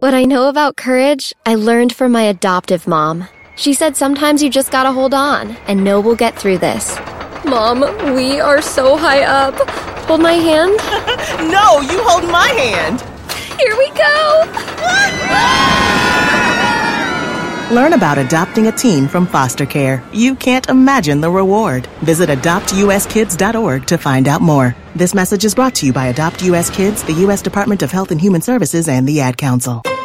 What I know about courage, I learned from my adoptive mom. She said sometimes you just gotta hold on and know we'll get through this. Mom, we are so high up. Hold my hand? No, you hold my hand. Here we go. Learn about adopting a teen from foster care. You can't imagine the reward. Visit adoptuskids.org to find out more. This message is brought to you by Adopt US Kids, the U.S. Department of Health and Human Services, and the Ad Council.